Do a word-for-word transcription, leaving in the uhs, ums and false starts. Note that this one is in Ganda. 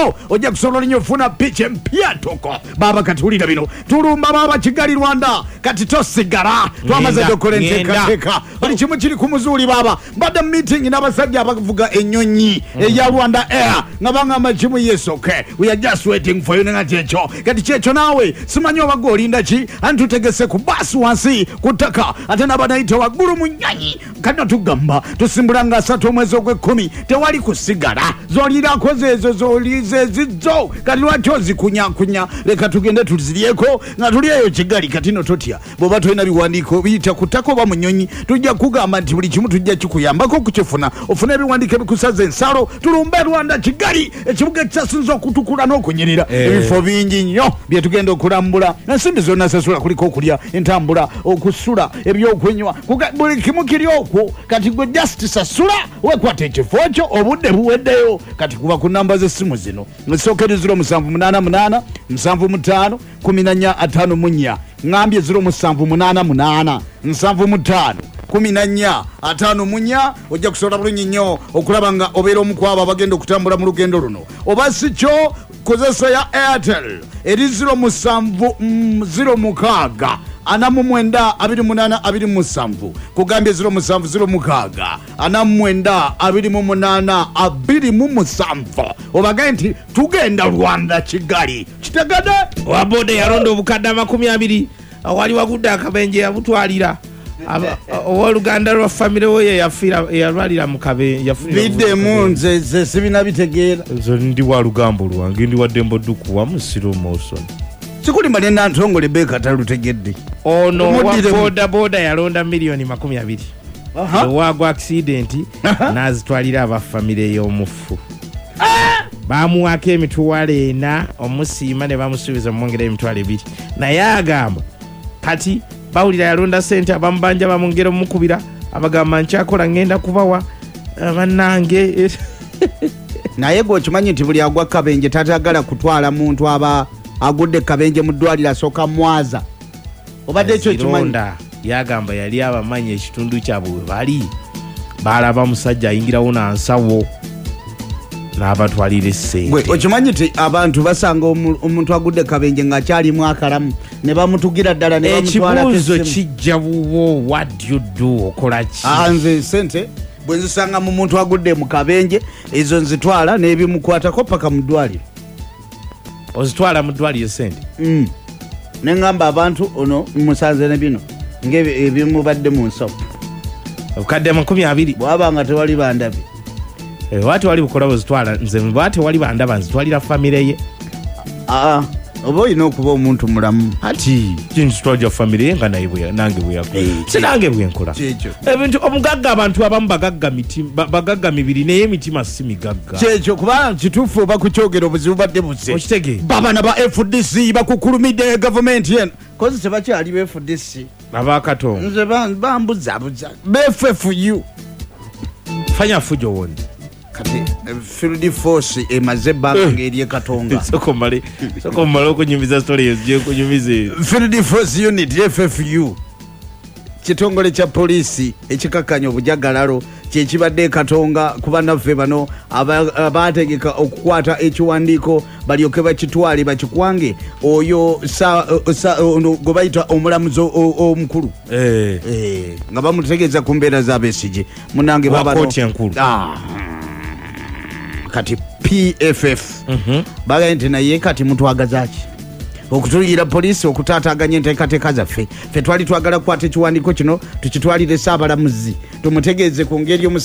nnyo ojja kusobola nnyo ofuna picha empya toko baba kati wulira bino tulumba baba Kigali Rwanda kati tosigala twamaze dokola enteekateeka buli kimu kiri ku muzuuli baba mbadde meeting n'abasajja abavuga ennyonyi eya Rwanda Air nga bangamba kimu yes okay we are just waiting for you ngati ekyo kati kyekyo naawe simanyi obaga olinda ki anti tutegese ku basi wansi ku ttaka ate n'abanayita waggulu mu nnyonyi kati tugamba tusimbulanga asatu omwezi ogw'ekkumi tewali kusigala z'olirako zeezo z'olize zizo kati lwaki ozikunyakunya leka tugende tuziryeko nga tuli eyo Kigali kati no totya bw'oba tolina biwandiiko biyita ku ttaka oba mu nnyonyi tujja kugamba nti buli kimu tujja kikuyambako okukifuna ofuna ebiwandiiko ebikusaza ensalo tulumbe Rwanda Kigali ekibuga ekyasinza okutukula n'okunyirira ebifo bingi nnyo bye tugenda okulambula ensimbi zonna sasula kuliko okulya entambula okusula ebyokwenywa buli kimu kiri okwo kati gwe just sasula wekwata ekifo ekyo obudde buweddeyo kati kuba ku namba z'essimu zino esooka ziro musanvu munaana munaana musanvu mutaano kumi na nnya ataano mu nnya ngambye ziro musanvu munaana munaana nsanvu mutaano kumi na nnya ataano mu nnya ojja kusobola bulungi nnyo okulaba nga obeera omu ku abo abagenda okutambula mu lugendo luno oba si kyo kozesa ya Airtel eri ziro musanvu ziro mukaaga ana mu mwenda abiri munaana abiri musanvu kugambye ziro musanvu ziro mukaaga ana mu mwenda abiri mu munaana abiri mu musanvu obagaye nti tugenda Rwanda Kigali kitegede wabode yalonda obukadde amakumi abiri awali wagudde akabenje yabutwalira ow'oluganda lwa famire we yafira yalwalira mu kabenje biddemu nze ze sibina bitegeera zo ndi wa lugambo lwange ndi wa Dembo Duku wa Musiro Moson sikuli mali nantongole beka talutegedde ono wa boda boda yalonda milioni makumi abiri wagwa accident nazitwalira aba famire y'omufu bamuwako emitwalo ena omusiima ne bamusuubiza mumwongera emitwalo ebiri naye agamba kati bawulira yalonda sente abamubanja bamwongera omukubira abagamba nkyakola ngenda kubawa bannange naye gwe okimanyi nti buli agwa kabenje tatagala kutwala muntu aba agudde kabenje mu ddwaliro asooka mwaza obadde ekyo kimanyi yagamba yali abamanyi ekitundu kyabwe we bali balaba musajja ayingirawo nansawo n'abatwalira essente okimanyi nti abantu basanga omuntu agudde kabenje ng'akyalimu akalamu ne bamutugira ddala ne bamutwala ekibuuzo kijja buwo what do you do okola ki nze sente bwe nzisanga mu muntu agudde mu kabenje ezo nzitwala n'ebimukwatako paka mu ddwaliro ozitwala mu ddwaliro sente mm. ne ngamba abantu ono musanze ne bino ng'ebimubadde mu nsawo obukadde makumi abiri bwaba nga tewali bandabye wati wali bukola bozitwala nze bwate wali bandaba nzitwalira famire ye aa oba olina okuba omuntu mulamu ati kinzitwalira famire ye nga naye nange bweyakola sinange bwenkola ebintu omugagga abantu abamu bagagga mibiri naye emitima si migagga kyekyo kubanga kituufu oba kukyogera obuzibu badde buse okitege babana ba F D C bakukulumidde gavumenti yeno kozi tebakyali ba F D C abakatongo nze bambuzabuza ba F F U fanya fujo wondi kati field force emaze banga ngeriye katonga soko male soko male okunyumiza story yeje kunyumize field force unit F F U kitongole kya polisi ekikakanya obujagalalo kyekibadde katonga kuba naffe bano abategeka okukwata ekiwandiiko balyoke bakitwale bakikwange oyo gwe bayita omulamuzi omukulu nga bamutegeeza ku mbeera z'abesigye munange babano kati P F F bagaye nti naye kati mutwagazaki okutulira polisi okutaataganya enteekateeka zaffe ffe twali twagala kukwata ekiwandiiko kino tukitwalire saabalamuzi tumutegeeze ku ngeri